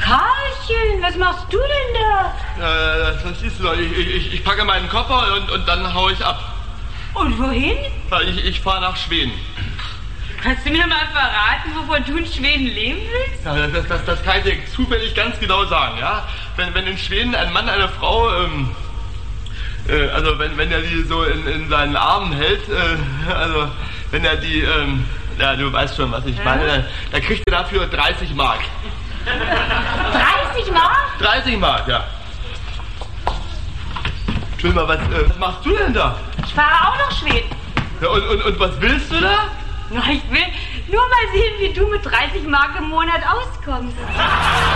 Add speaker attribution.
Speaker 1: Karlchen, was machst du denn da?
Speaker 2: Das siehst du doch. Ich packe meinen Koffer und dann hau ich ab.
Speaker 1: Und wohin?
Speaker 2: Ich fahre nach Schweden.
Speaker 1: Kannst du mir mal verraten, wovon du in Schweden leben willst?
Speaker 2: Ja, das kann ich dir zufällig ganz genau sagen, ja. Wenn in Schweden ein Mann eine Frau, also wenn er die so in seinen Armen hält, also wenn er die, ja, du weißt schon, was ich meine, da kriegt er dafür 30 Mark.
Speaker 1: 30 Mark?
Speaker 2: 30 Mark, ja. Entschuldigung mal, was machst du denn da?
Speaker 1: Ich fahre auch nach Schweden.
Speaker 2: Ja, und was willst du da?
Speaker 1: Ich will nur mal sehen, wie du mit 30 Mark im Monat auskommst.